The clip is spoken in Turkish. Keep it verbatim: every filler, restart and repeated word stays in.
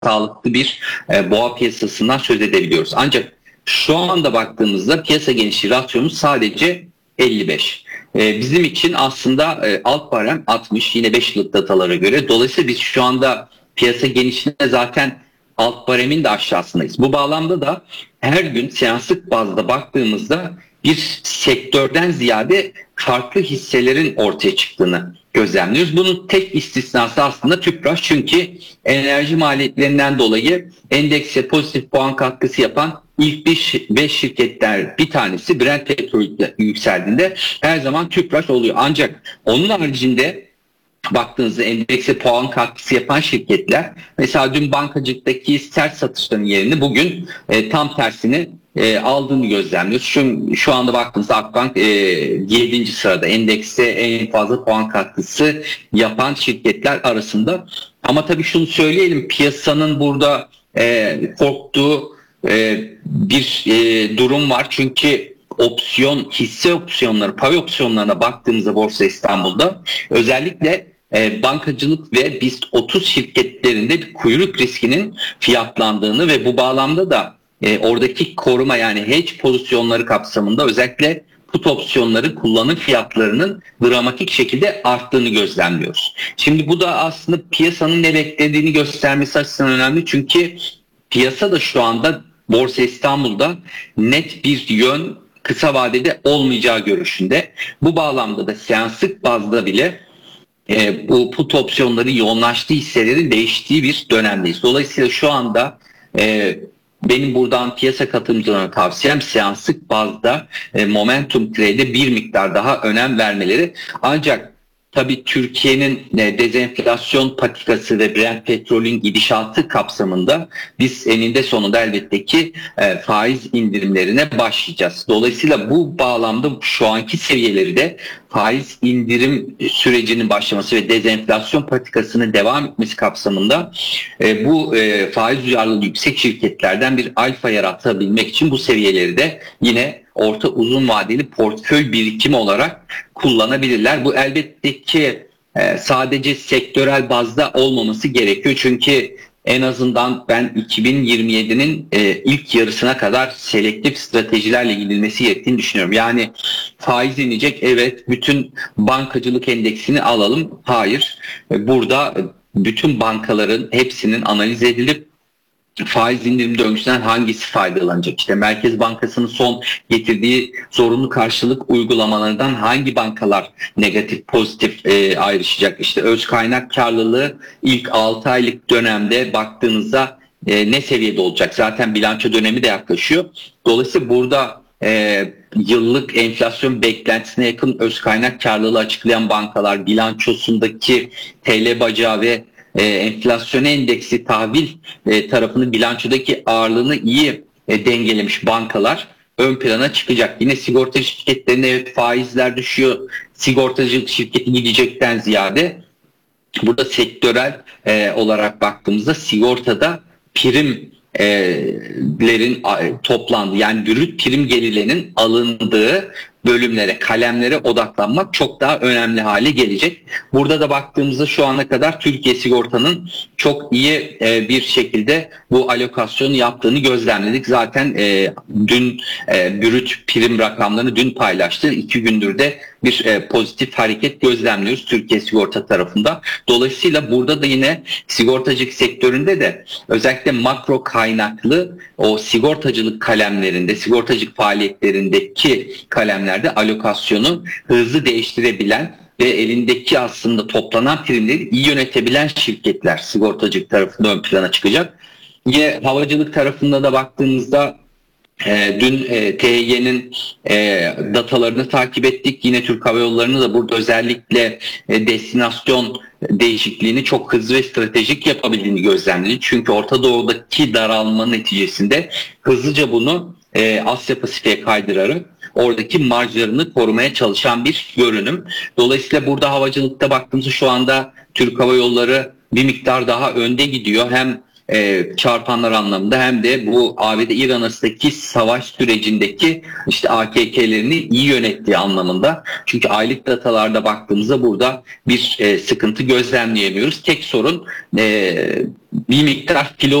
sağlıklı bir e, boğa piyasasından söz edebiliyoruz. Ancak şu anda baktığımızda piyasa genişliği rasyonumuz sadece elli beş. E, bizim için aslında e, alt barem altmış, yine beş yıllık datalara göre. Dolayısıyla biz şu anda piyasa genişliğine zaten alt baremin de aşağısındayız. Bu bağlamda da her gün seanslık bazda baktığımızda bir sektörden ziyade farklı hisselerin ortaya çıktığını gözlemliyoruz. Bunun tek istisnası aslında Tüpraş, çünkü enerji maliyetlerinden dolayı endekse pozitif puan katkısı yapan ilk beş şirketler bir tanesi Brent petrol yükseldiğinde her zaman Tüpraş oluyor. Ancak onun haricinde baktığınızda endekse puan katkısı yapan şirketler, mesela dün bankacılıktaki sert satışların yerini bugün e, tam tersini e, aldığını gözlemliyoruz. Şu, şu anda baktığınızda Akbank e, yedinci sırada endekse en fazla puan katkısı yapan şirketler arasında. Ama tabii şunu söyleyelim, piyasanın burada e, korktuğu e, bir e, durum var. Çünkü opsiyon, hisse opsiyonları, pay opsiyonlarına baktığımızda Borsa İstanbul'da özellikle e, bankacılık ve BIST otuz şirketlerinde bir kuyruk riskinin fiyatlandığını ve bu bağlamda da e, oradaki koruma, yani hedge pozisyonları kapsamında özellikle put opsiyonları kullanım fiyatlarının dramatik şekilde arttığını gözlemliyoruz. Şimdi bu da aslında piyasanın ne beklediğini göstermesi açısından önemli, çünkü piyasa da şu anda Borsa İstanbul'da net bir yön kısa vadede olmayacağı görüşünde. Bu bağlamda da seanslık bazda bile e, bu put opsiyonları yoğunlaştığı hisselerin değiştiği bir dönemdeyiz. Dolayısıyla şu anda e, benim buradan piyasa katılımcılarına tavsiyem seanslık bazda e, momentum trade'e bir miktar daha önem vermeleri. Ancak tabii Türkiye'nin e, dezenflasyon patikası ve Brent petrolün gidişatı kapsamında biz eninde sonunda elbette ki e, faiz indirimlerine başlayacağız. Dolayısıyla bu bağlamda şu anki seviyeleri de faiz indirim sürecinin başlaması ve dezenflasyon patikasının devam etmesi kapsamında e, bu e, faiz duyarlılığı yüksek şirketlerden bir alfa yaratabilmek için bu seviyeleri de yine orta uzun vadeli portföy birikimi olarak kullanabilirler. Bu elbette ki e, sadece sektörel bazda olmaması gerekiyor. Çünkü en azından ben iki bin yirmi yedinin e, ilk yarısına kadar selektif stratejilerle gidilmesi gerektiğini düşünüyorum. Yani faiz inecek, evet, bütün bankacılık endeksini alalım. Hayır. E, burada bütün bankaların hepsinin analiz edilip faiz indirim döngüsünden hangisi faydalanacak? İşte Merkez Bankası'nın son getirdiği zorunlu karşılık uygulamalarından hangi bankalar negatif pozitif e, ayrışacak? İşte öz kaynak karlılığı ilk altı aylık dönemde baktığınızda e, ne seviyede olacak? Zaten bilanço dönemi de yaklaşıyor. Dolayısıyla burada e, yıllık enflasyon beklentisine yakın öz kaynak karlılığı açıklayan bankalar, bilançosundaki T L bacağı ve E, enflasyon endeksi tahvil e, tarafının bilançodaki ağırlığını iyi e, dengelemiş bankalar ön plana çıkacak. Yine sigorta şirketlerine evet faizler düşüyor. Sigortacılık şirketi gidecekten ziyade burada sektörel e, olarak baktığımızda sigortada primlerin e, toplandığı, yani brüt prim gelirlerinin alındığı bölümlere, kalemlere odaklanmak çok daha önemli hale gelecek. Burada da baktığımızda şu ana kadar Türkiye Sigorta'nın çok iyi e, bir şekilde bu alokasyonu yaptığını gözlemledik. Zaten e, dün e, brüt prim rakamlarını dün paylaştı. İki gündür de bir e, pozitif hareket gözlemliyoruz Türkiye Sigorta tarafında. Dolayısıyla burada da yine sigortacılık sektöründe de özellikle makro kaynaklı o sigortacılık kalemlerinde, sigortacılık faaliyetlerindeki kalemler alokasyonu hızlı değiştirebilen ve elindeki aslında toplanan primleri iyi yönetebilen şirketler sigortacılık tarafında ön plana çıkacak. Yine havacılık tarafında da baktığımızda e, dün e, T Y G'nin e, datalarını takip ettik. Yine Türk Hava Yolları'nı da burada özellikle e, destinasyon değişikliğini çok hızlı ve stratejik yapabildiğini gözlemledik. Çünkü Orta Doğu'daki daralma neticesinde hızlıca bunu e, Asya Pasifik'e kaydırarak oradaki marjlarını korumaya çalışan bir görünüm. Dolayısıyla burada havacılıkta baktığımızda şu anda Türk Hava Yolları bir miktar daha önde gidiyor. Hem e, çarpanlar anlamında hem de bu A B D-İran arasındaki savaş sürecindeki işte A K K'lerini iyi yönettiği anlamında. Çünkü aylık datalarda baktığımızda burada bir e, sıkıntı gözlemleyemiyoruz. Tek sorun e, bir miktar filo